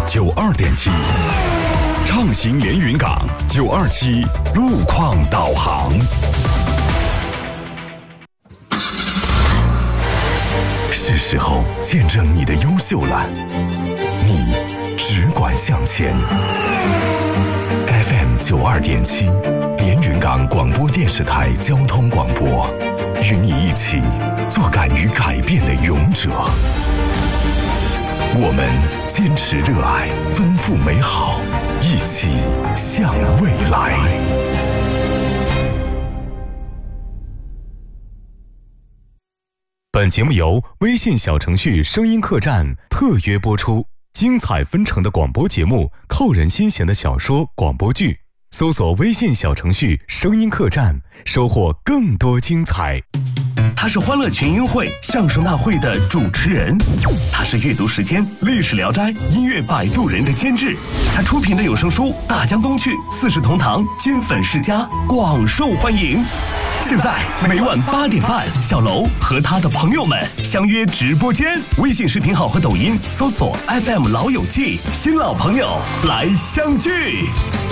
92.7，畅行连云港927路况导航。是时候见证你的优秀了，你只管向前。FM 92.7，连云港广播电视台交通广播，与你一起做敢于改变的勇者。我们坚持热爱，奔赴美好，一起向未来。 本节目由微信小程序声音客栈特约播出，精彩纷呈的广播节目，扣人心弦的小说广播剧，搜索微信小程序声音客栈，收获更多精彩。 他是欢乐群英会相声大会的主持人，他是阅读时间历史聊斋音乐摆渡人的监制，他出品的有声书《大江东去》四世同堂金粉世家广受欢迎。现在每晚8点半，小楼和他的朋友们相约直播间，微信视频号和抖音搜索 FM 老友记，新老朋友来相聚。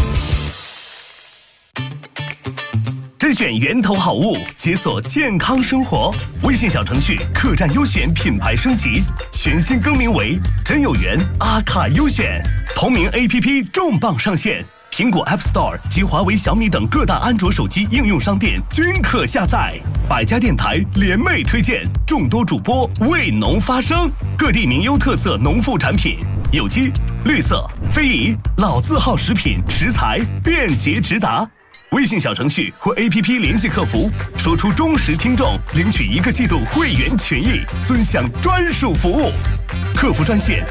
甄选源头好物，解锁健康生活。微信小程序客栈优选品牌升级，全新更名为真有缘阿卡优选。同名 APP 重磅上线，苹果 App Store 及华为、小米等各大安卓手机应用商店均可下载。百家电台联袂推荐，众多主播为农发声，各地名优特色农副产品，有机、绿色、非遗、老字号食品食材便捷直达。微信小程序或 APP 联系客服，说出忠实听众，领取1个季度会员权益，尊享专属服务。客服专线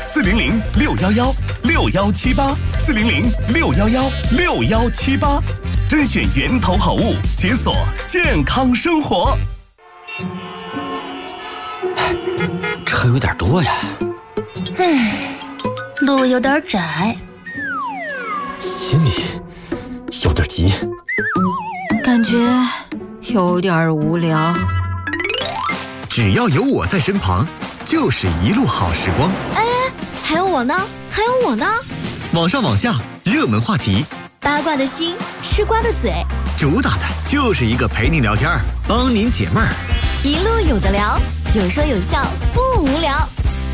400-611-6178，400-611-6178，甄选源头好物，解锁健康生活。 车有点多呀， 路有点窄， 心里有点急， 感觉有点无聊。 只要有我在身旁，就是一路好时光。 哎，还有我呢，还有我呢。 网上网下，热门话题， 八卦的心，吃瓜的嘴， 主打的就是一个陪您聊天，帮您解闷儿。 一路有的聊，有说有笑，不无聊。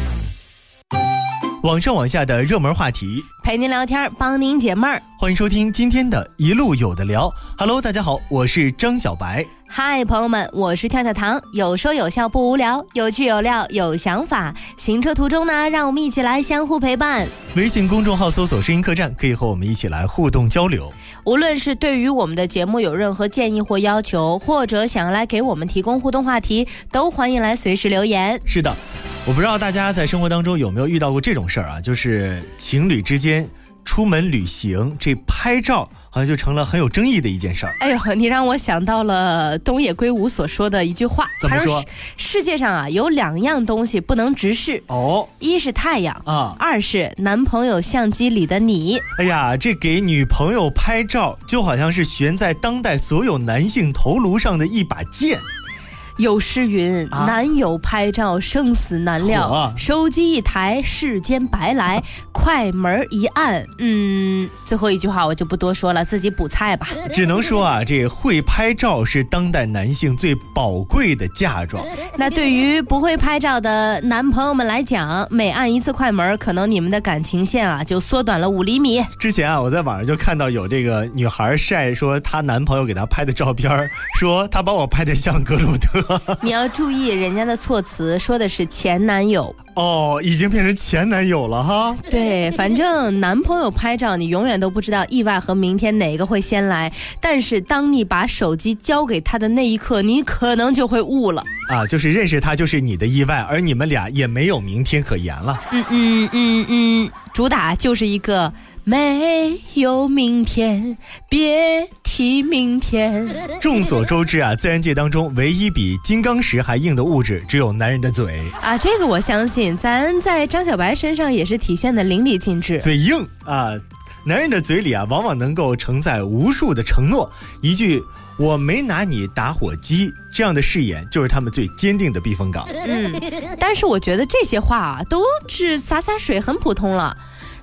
网上网下的热门话题， 陪您聊天，帮您解闷儿。 欢迎收听今天的一路有的聊。Hello， 大家好，我是张小白。 嗨，朋友们，我是跳跳糖，有说有笑不无聊，有趣有料有想法。行车途中呢，让我们一起来相互陪伴。 微信公众号搜索声音客栈，可以和我们一起来互动交流。 无论是对于我们的节目有任何建议或要求，或者想要来给我们提供互动话题，都欢迎来随时留言。 是的，我不知道大家在生活当中有没有遇到过这种事儿啊，就是情侣之间出门旅行，这拍照好像就成了很有争议的一件事儿。 哎呦，你让我想到了东野圭吾所说的一句话。 怎么说？ 世界上啊有2样东西不能直视哦， 一是太阳啊 ，2是男朋友相机里的你。 哎呀，这给女朋友拍照就好像是悬在当代所有男性头颅上的一把剑。 有诗云，男友拍照生死难料，手机一台世间白来，快门一按。最后一句话我就不多说了，自己补菜吧。 只能说啊，这会拍照是当代男性最宝贵的嫁妆。 那对于不会拍照的男朋友们来讲，每按一次快门，可能你们的感情线啊就缩短了5厘米。 之前啊，我在网上就看到有这个女孩晒说她男朋友给她拍的照片，说她把我拍的像格鲁特。 你要注意人家的措辞，说的是前男友。 哦，已经变成前男友了哈。 对，反正男朋友拍照你永远都不知道意外和明天哪个会先来，但是当你把手机交给他的那一刻，你可能就会悟了啊，就是认识他就是你的意外，而你们俩也没有明天可言了。 主打就是一个没有明天，别提明天。 众所周知啊，自然界当中唯一比金刚石还硬的物质只有男人的嘴啊，这个我相信咱在张小白身上也是体现的淋漓尽致。 嘴硬啊，男人的嘴里啊往往能够承载无数的承诺，一句我没拿你打火机这样的誓言就是他们最坚定的避风港。 但是我觉得这些话啊都是洒洒水，很普通了。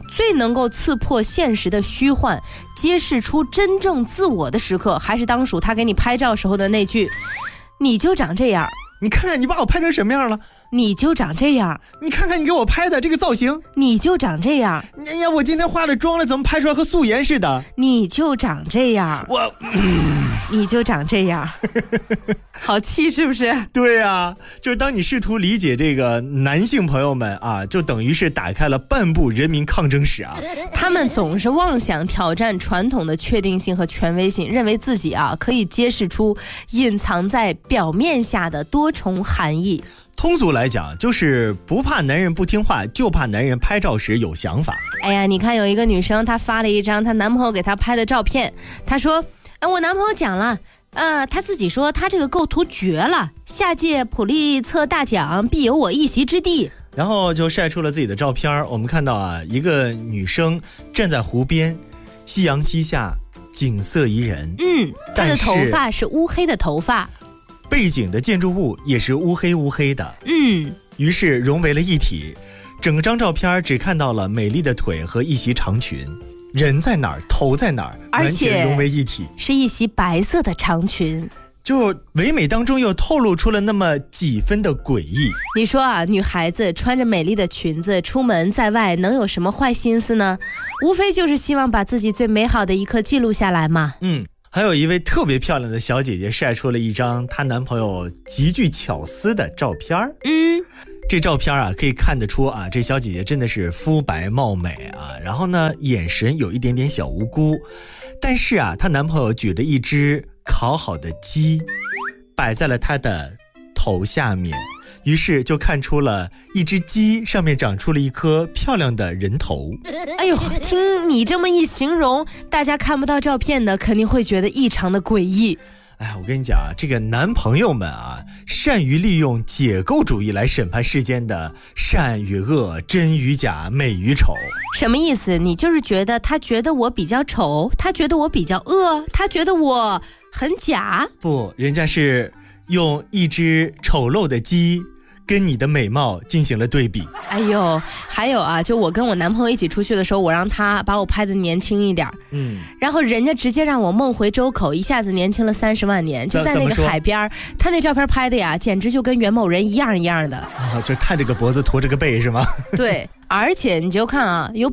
最能够刺破现实的虚幻，揭示出真正自我的时刻，还是当属他给你拍照时候的那句你就长这样， 你看看你把我拍成什么样了， 你就长这样， 你看看你给我拍的这个造型， 你就长这样， 哎呀，我今天化了妆了，怎么拍出来和素颜似的， 你就长这样，你就长这样。好气是不是？ 对啊，就是当你试图理解这个男性朋友们啊，就等于是打开了半部人民抗争史啊。 他们总是妄想挑战传统的确定性和权威性，认为自己啊可以揭示出隐藏在表面下的多重含义。 通俗来讲，就是不怕男人不听话，就怕男人拍照时有想法。 哎呀，你看有一个女生，她发了一张她男朋友给她拍的照片，她说我男朋友讲了，他自己说他这个构图绝了，下届普利策大奖必有我一席之地。 然后就晒出了自己的照片，我们看到啊，一个女生站在湖边，夕阳西下，景色宜人。 她的头发是乌黑的头发， 背景的建筑物也是乌黑乌黑的。于是融为了一体，整张照片只看到了美丽的腿和一袭长裙。人在哪儿，头在哪儿，完全融为一体， 是一袭白色的长裙， 就唯美当中又透露出了那么几分的诡异。 你说啊，女孩子穿着美丽的裙子出门在外，能有什么坏心思呢？无非就是希望把自己最美好的一刻记录下来嘛。 还有一位特别漂亮的小姐姐晒出了一张她男朋友极具巧思的照片。这照片啊，可以看得出啊，这小姐姐真的是肤白貌美啊，然后呢，眼神有一点点小无辜，但是啊，她男朋友举着一只烤好的鸡，摆在了她的头下面，于是就看出了一只鸡上面长出了一颗漂亮的人头。 哎呦，听你这么一形容，大家看不到照片的肯定会觉得异常的诡异。 哎，我跟你讲啊，这个男朋友们啊，善于利用解构主义来审判世间的善与恶、真与假、美与丑。 什么意思？你就是觉得他觉得我比较丑，他觉得我比较恶，他觉得我很假？ 不，人家是用一只丑陋的鸡跟你的美貌进行了对比。 哎呦，还有啊，就我跟我男朋友一起出去的时候，我让他把我拍的年轻一点，然后人家直接让我梦回周口，一下子年轻了30万年，就在那个海边，他那照片拍的呀，简直就跟袁某人一样一样的啊，就探着个脖子驼着个背是吗？ 对。而且你就看啊，有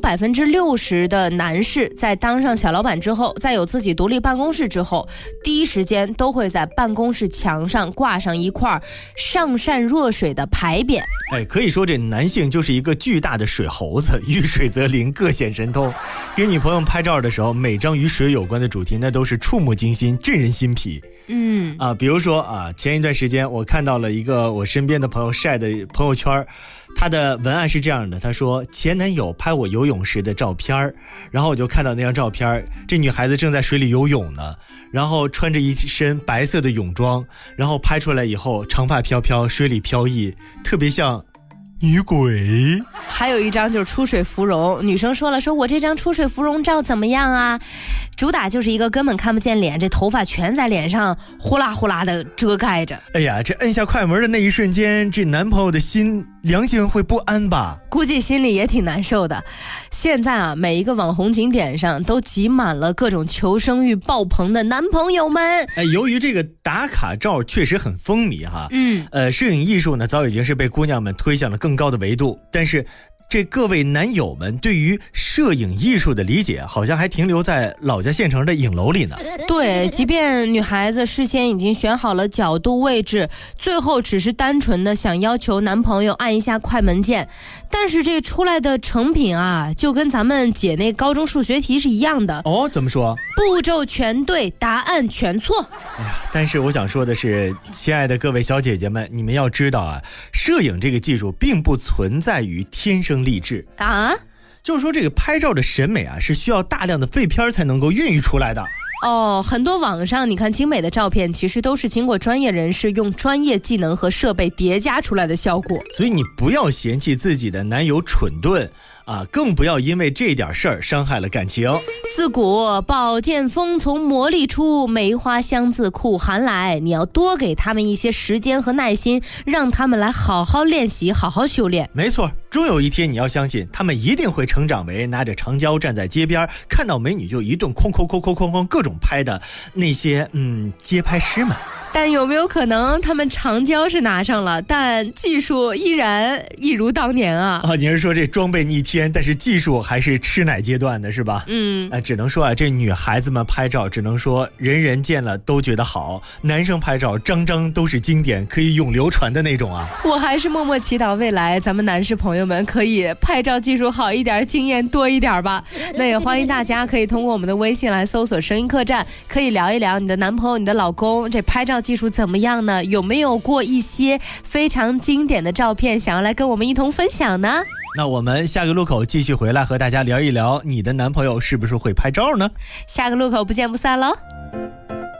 60%的男士在当上小老板之后，在有自己独立办公室之后，第一时间都会在办公室墙上挂上一块上善若水的牌匾。 哎，可以说这男性就是一个巨大的水猴子，遇水则灵，各显神通。给女朋友拍照的时候，每张与水有关的主题那都是触目惊心，震人心脾。比如说啊，前一段时间我看到了一个我身边的朋友晒的朋友圈，他的文案是这样的，他说前男友拍我游泳时的照片，然后我就看到那张照片，这女孩子正在水里游泳呢，然后穿着一身白色的泳装，然后拍出来以后长发飘飘，水里飘逸，特别像女鬼。 还有一张就是出水芙蓉，女生说我这张出水芙蓉照怎么样啊？主打就是一个根本看不见脸，这头发全在脸上呼啦呼啦的遮盖着。 哎呀，这摁下快门的那一瞬间，这男朋友的良心会不安吧？ 估计心里也挺难受的。现在啊，每一个网红景点上都挤满了各种求生欲爆棚的男朋友们。 由于这个打卡照确实很风靡哈，摄影艺术呢早已经是被姑娘们推向了更高的维度，但是这各位男友们对于摄影艺术的理解好像还停留在老家县城的影楼里呢。 对，即便女孩子事先已经选好了角度位置，最后只是单纯的想要求男朋友按一下快门键，但是这出来的成品啊，就跟咱们解那高中数学题是一样的。 哦，怎么说？ 步骤全对，答案全错。 哎呀，但是我想说的是，亲爱的各位小姐姐们，你们要知道啊，摄影这个技术并不存在于天生丽质啊，就是说这个拍照的审美啊，是需要大量的废片才能够孕育出来的。 很多网上你看精美的照片，其实都是经过专业人士用专业技能和设备叠加出来的效果。 所以你不要嫌弃自己的男友蠢钝啊，更不要因为这点事儿伤害了感情。 自古宝剑锋从磨砺出，梅花香自苦寒来。你要多给他们一些时间和耐心，让他们来好好练习，好好修炼。 没错， 终有一天你要相信，他们一定会成长为拿着长焦站在街边，看到美女就一顿哐各种拍的那些街拍师们。 但有没有可能他们长焦是拿上了，但技术依然一如当年啊？ 你是说这装备逆天，但是技术还是吃奶阶段的是吧？只能说这女孩子们拍照只能说人人见了都觉得好，男生拍照张张都是经典，可以永流传的那种啊。 我还是默默祈祷未来咱们男士朋友们可以拍照技术好一点，经验多一点吧。那也欢迎大家可以通过我们的微信来搜索声音客栈，可以聊一聊你的男朋友你的老公这拍照技术怎么样呢？有没有过一些非常经典的照片想要来跟我们一同分享呢？ 那我们下个路口继续回来和大家聊一聊，你的男朋友是不是会拍照呢？ 下个路口不见不散喽。